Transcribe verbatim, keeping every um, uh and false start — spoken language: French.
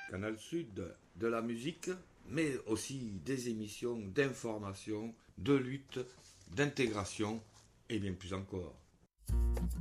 Canal Sud, de la musique, mais aussi des émissions d'information, de lutte, d'intégration et bien plus encore.